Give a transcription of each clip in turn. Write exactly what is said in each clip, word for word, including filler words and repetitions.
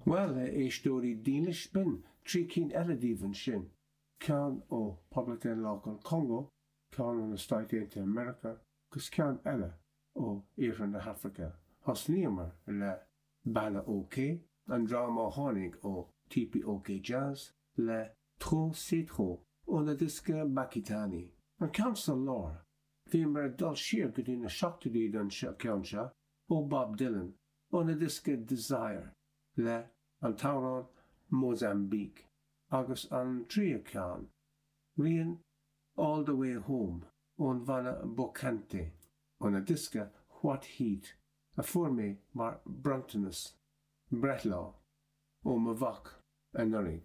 Well, é stórí dílis bin trí cín eile díobhann sin. Ceann ó Poblacht Local Congo, ceann ó na Stáit Aontaithe America, gus ceann eile ó Éireann na Hafraice. Thosníomar le Balla OK, an drama tháinig ó T P OK Jazz, le Trop C'est Trop ó na disca Bakitani. An ceann sa lár, bhí mar dul siar go dtí na seachtaidí an ceann seo ó Bob Dylan ó na disca Desire, le an tárán Mozambique, agus an trío ceann, Rian All the Way Home ón bhana Bocante, ó na disca What Heat, a fuair mar Brontonus, Bretlaw, ó Mavach a Nurig.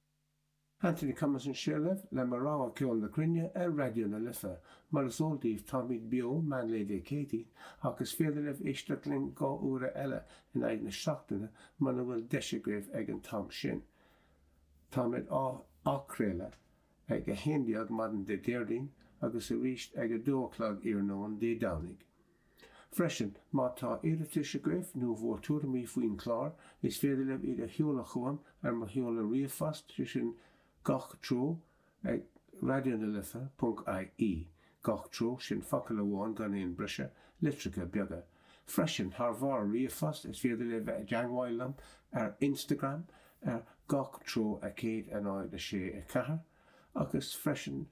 Anthony Cummins an Shirlev le marrá ceol na crinne ar radio na lifa, mar is óldíomh táimid bio man Lady Katie, agus féidirleh éisteachling gá úra eile in aghaidh na seachtaine mar na bhfuil deisegréibh ag an tam sin. Táimid á ácréile ag a héindiaag mar an de déirdín agus a ríist ag a dóclag iarnón dé dánig. Freisin, má tá éireachtaisegréibh nó bhór túramí faoin chlár, is féidirleh iad a sheola chuam ar mar sheola riamhfast sin gach tró ag radionalifa punt I E, gach tró sin facail amháin gan éon brise litricha beaga. Freisin thar bhar riamhfast is féidir le deangháillam ar Instagram ar gach tró a céad a náid a sé a cethair, agus freisin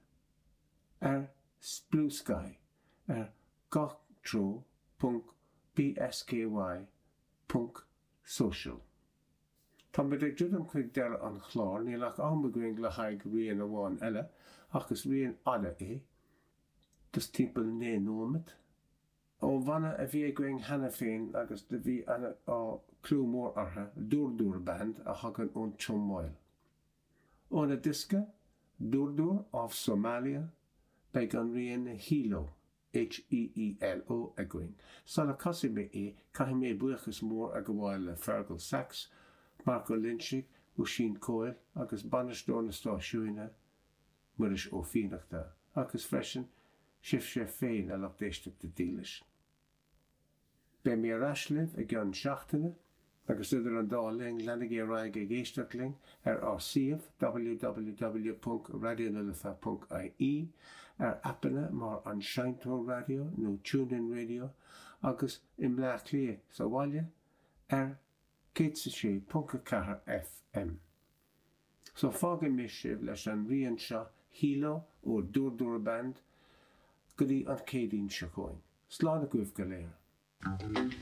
ar Blue Sky ar gach tró punt B S K Y punt social. Tá muid ag dúdam chuig deire an chlár nílach anbagóing le haig rian amháin eile, agus rian ada é, dus timpeall né nómad. Ó bhana a bhí going hena féin agus de bhí ana á clú mór ortha Dúrdúr band a hagan ón Chommáil. Ó na disca Dúrdúr of Somalia beag an rian Hilo, H E E L O a going. Sala cosí mé é caithfidh mé buchas mór a go bhfuil le Fergal Sax, Marco Lynchig, Usheen Coyle, agus banistóir na stáisiúine muris ó fíneachta, agus freisin sibh sé féin a lachtéisteach de dílis. Bé mé araislibh a gceann seachtaine, agus idir an dáling lenig é raig ag éisteachling ar ar siomh w w w punt radionalifa punt I E, ar appanna mar an Shintó Radio nó TuneIn Radio, agus imleach lia sa bhaile ar cé punt ceathair F M. So fágan mé sibh leis an rian seo Hilo ó Dúrdúr band go dtí an céadín seo chóin. Slán a gcuimh go léir.